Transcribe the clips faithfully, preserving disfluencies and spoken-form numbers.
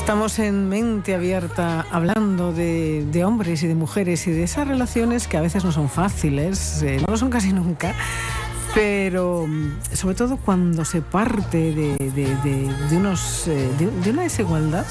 Estamos en Mente Abierta hablando de, de hombres y de mujeres y de esas relaciones que a veces no son fáciles, eh, no lo son casi nunca, pero sobre todo cuando se parte de, de, de, de, unos, eh, de, de una desigualdad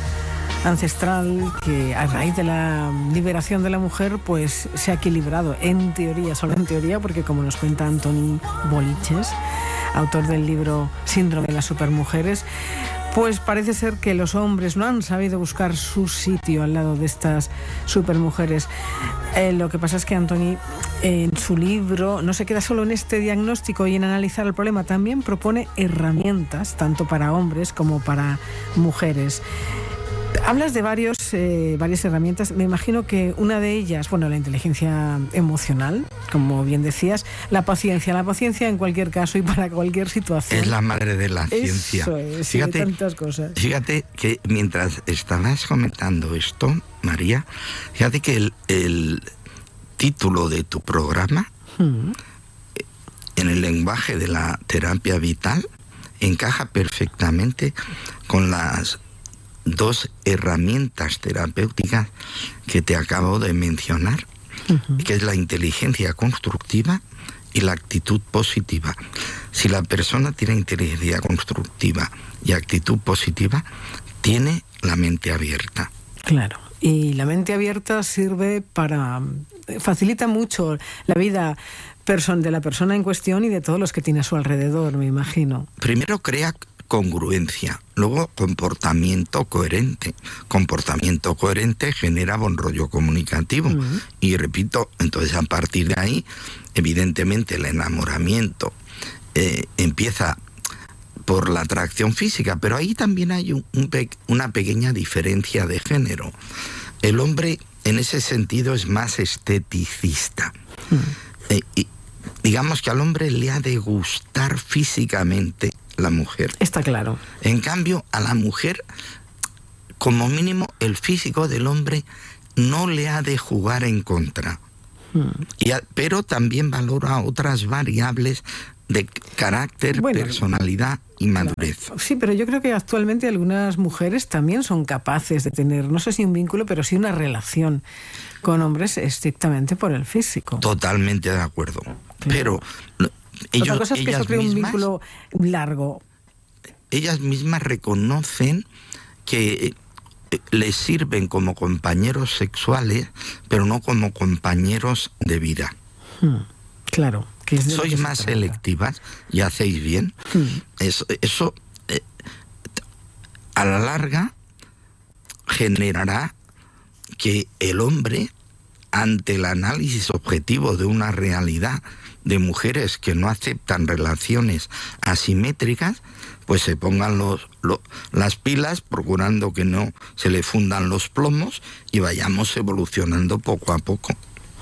ancestral que a raíz de la liberación de la mujer pues se ha equilibrado, en teoría, solo en teoría, porque como nos cuenta Antoni Boliches, autor del libro Síndrome de las Supermujeres, pues parece ser que los hombres no han sabido buscar su sitio al lado de estas supermujeres. Eh, lo que pasa es que Antoni, eh, en su libro, no se queda solo en este diagnóstico y en analizar el problema, también propone herramientas, tanto para hombres como para mujeres. Hablas de varios, eh, varias herramientas. Me imagino que una de ellas, bueno, la inteligencia emocional, como bien decías, la paciencia, la paciencia en cualquier caso y para cualquier situación. Es la madre de la ciencia. Eso es, fíjate, de tantas cosas. Fíjate que mientras estabas comentando esto, María, fíjate que el, el título de tu programa, mm. en el lenguaje de la terapia vital, encaja perfectamente con las dos herramientas terapéuticas que te acabo de mencionar, uh-huh. que es la inteligencia constructiva y la actitud positiva. Si la persona tiene inteligencia constructiva y actitud positiva, tiene la mente abierta. Claro, y la mente abierta sirve para... facilita mucho la vida de la persona en cuestión y de todos los que tiene a su alrededor, me imagino. Primero crea congruencia, luego comportamiento coherente. Comportamiento coherente genera buen rollo comunicativo. Uh-huh. Y repito, entonces a partir de ahí, evidentemente el enamoramiento eh, empieza por la atracción física, pero ahí también hay un, un pe- una pequeña diferencia de género. El hombre en ese sentido es más esteticista. Uh-huh. Eh, y digamos que al hombre le ha de gustar físicamente la mujer. Está claro. En cambio, a la mujer, como mínimo, el físico del hombre no le ha de jugar en contra. Hmm. Y a, pero también valora otras variables de carácter, bueno, personalidad y madurez. Claro. Sí, pero yo creo que actualmente algunas mujeres también son capaces de tener, no sé si un vínculo, pero sí una relación con hombres estrictamente por el físico. Totalmente de acuerdo. Claro. Pero... Ellos, Otra cosa es que eso crea un vínculo largo. Ellas mismas reconocen que les sirven como compañeros sexuales, pero no como compañeros de vida. Hmm, claro. Que es de Sois más selectivas y hacéis bien. Hmm. Eso, eso eh, a la larga generará que el hombre, ante el análisis objetivo de una realidad de mujeres que no aceptan relaciones asimétricas, pues se pongan los, los, las pilas procurando que no se le fundan los plomos y vayamos evolucionando poco a poco.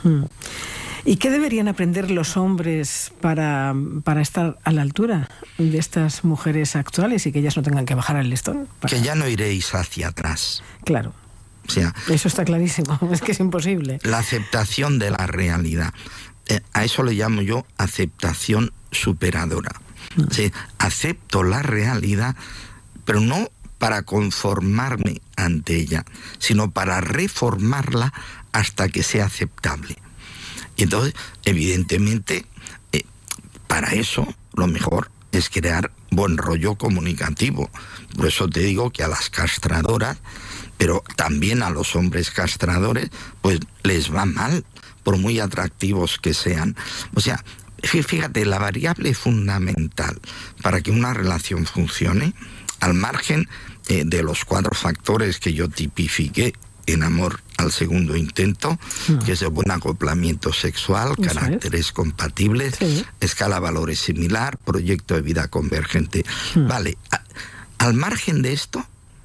¿Y qué deberían aprender los hombres para, para estar a la altura de estas mujeres actuales y que ellas no tengan que bajar el listón? Para... Que ya no iréis hacia atrás. Claro. O sea, eso está clarísimo, es que es imposible. La aceptación de la realidad. Eh, a eso le llamo yo aceptación superadora. Mm. Sí, acepto la realidad, pero no para conformarme ante ella, sino para reformarla hasta que sea aceptable. Y entonces, evidentemente, eh, para eso lo mejor es crear buen rollo comunicativo. Por eso te digo que a las castradoras, pero también a los hombres castradores, pues les va mal, por muy atractivos que sean. O sea, fíjate, la variable fundamental para que una relación funcione, al margen eh, de los cuatro factores que yo tipifiqué en Amor al segundo intento, no. que es el buen acoplamiento sexual, ¿eso caracteres es? compatibles, sí. escala valores similar, proyecto de vida convergente. No. Vale, a, al margen de esto,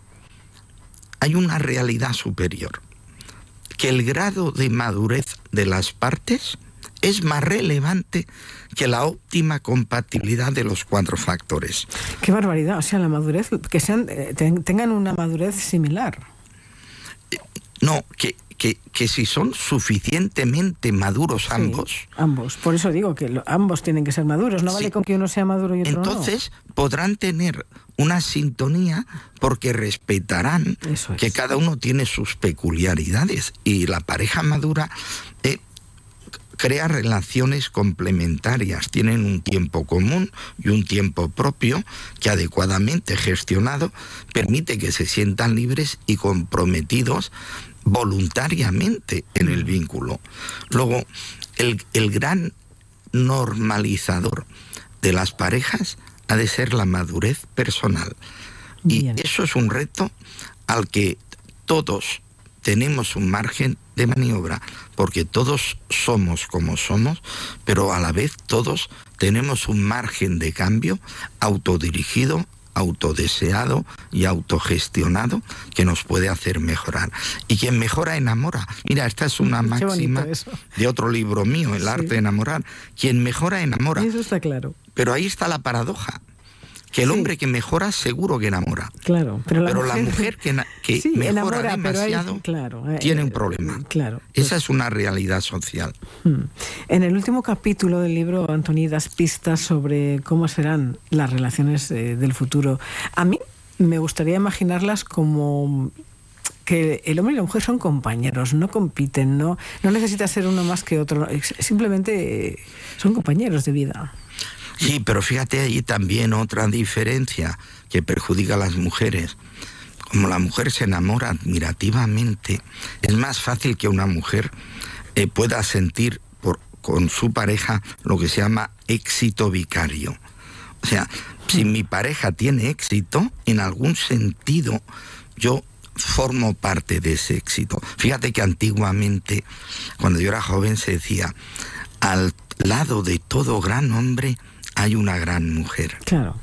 hay una realidad superior, que el grado de madurez de las partes es más relevante que la óptima compatibilidad de los cuatro factores. ¡Qué barbaridad! O sea, la madurez, que sean, tengan una madurez similar. No, que, que, que si son suficientemente maduros ambos... Sí, ambos. Por eso digo que lo, ambos tienen que ser maduros. No sí. vale con que uno sea maduro y otro Entonces, no. podrán tener una sintonía porque respetarán Eso es. que cada uno tiene sus peculiaridades. Y la pareja madura eh, crea relaciones complementarias. Tienen un tiempo común y un tiempo propio que, adecuadamente gestionado, permite que se sientan libres y comprometidos voluntariamente en el vínculo. Luego, el, el gran normalizador de las parejas ha de ser la madurez personal. Bien. Y eso es un reto al que todos tenemos un margen de maniobra, porque todos somos como somos, pero a la vez todos tenemos un margen de cambio autodirigido, autodeseado y autogestionado que nos puede hacer mejorar. Y quien mejora, enamora. Mira, esta es una Qué máxima de otro libro mío, El sí. arte de enamorar. Quien mejora, enamora. Eso está claro. Pero ahí está la paradoja. Que el sí. hombre que mejora seguro que enamora. Claro, pero la pero mujer, la mujer que, que sí, mejora enamora, demasiado hay, claro, eh, tiene un problema. Claro, Esa pues, es una realidad social. En el último capítulo del libro, Antoni, das pistas sobre cómo serán las relaciones eh, del futuro. A mí me gustaría imaginarlas como que el hombre y la mujer son compañeros, no compiten, no, no necesita ser uno más que otro, simplemente son compañeros de vida. Sí, pero fíjate ahí también otra diferencia que perjudica a las mujeres. Como la mujer se enamora admirativamente, es más fácil que una mujer eh, pueda sentir por, con su pareja lo que se llama éxito vicario. O sea, si mi pareja tiene éxito, en algún sentido yo formo parte de ese éxito. Fíjate que antiguamente, cuando yo era joven, se decía, al lado de todo gran hombre hay una gran mujer. Claro.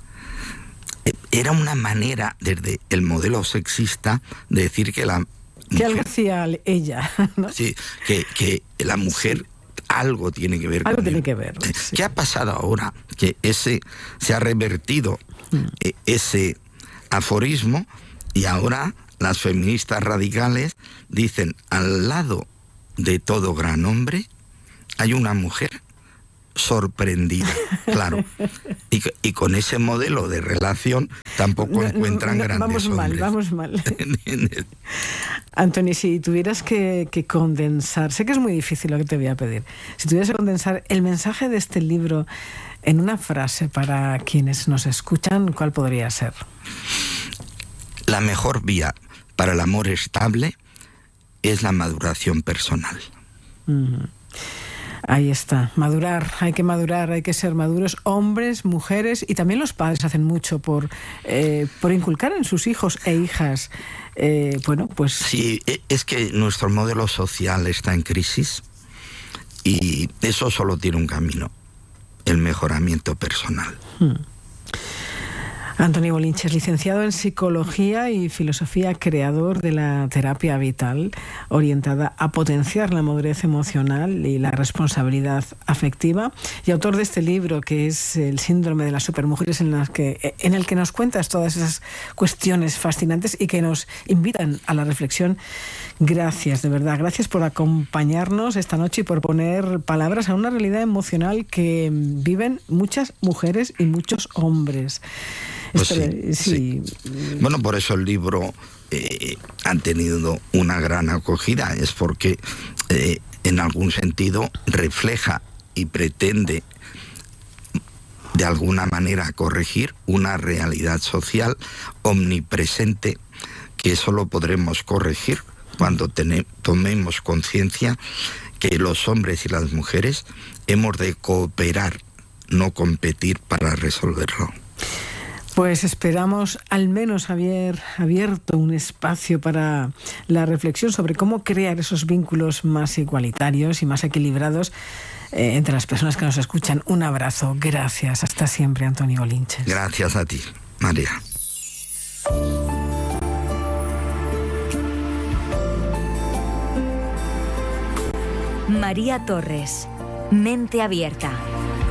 Era una manera, desde el modelo sexista, de decir que la mujer... Que algo hacía ella, ¿no? Sí, que, que la mujer sí. algo tiene que ver algo con tiene él. que ver. Sí. ¿Qué ha pasado ahora? Que ese se ha revertido, mm. ese aforismo, y ahora las feministas radicales dicen, al lado de todo gran hombre hay una mujer sorprendida, claro. Y, y con ese modelo de relación tampoco no, encuentran no, no, grandes vamos hombres. Vamos mal, vamos mal. Antoni, si tuvieras que, que condensar, sé que es muy difícil lo que te voy a pedir, si tuvieras que condensar el mensaje de este libro en una frase para quienes nos escuchan, ¿cuál podría ser? La mejor vía para el amor estable es la maduración personal. Uh-huh. Ahí está, madurar, hay que madurar, hay que ser maduros, hombres, mujeres, y también los padres hacen mucho por, eh, por inculcar en sus hijos e hijas, eh, bueno, pues... Sí, es que nuestro modelo social está en crisis y eso solo tiene un camino, el mejoramiento personal. Hmm. Antoni Bolinches, licenciado en Psicología y Filosofía, creador de la terapia vital, orientada a potenciar la madurez emocional y la responsabilidad afectiva, y autor de este libro que es El síndrome de las supermujeres, en, las que, en el que nos cuentas todas esas cuestiones fascinantes y que nos invitan a la reflexión. Gracias, de verdad, gracias por acompañarnos esta noche y por poner palabras a una realidad emocional que viven muchas mujeres y muchos hombres. Pues sí, sí. sí. Bueno, por eso el libro eh, ha tenido una gran acogida, es porque eh, en algún sentido refleja y pretende de alguna manera corregir una realidad social omnipresente que solo podremos corregir cuando tene, tomemos conciencia que los hombres y las mujeres hemos de cooperar, no competir para resolverlo. Pues esperamos al menos haber abierto un espacio para la reflexión sobre cómo crear esos vínculos más igualitarios y más equilibrados eh, entre las personas que nos escuchan. Un abrazo, gracias, hasta siempre, Antoni Bolinches. Gracias a ti, María. María Torres, Mente Abierta.